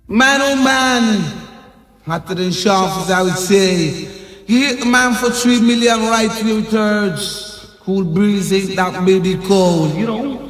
Man, oh man, hotter than sharp as I would say. You hit the man for 3 million right two thirds. Cool breeze ain't that baby cold, you know.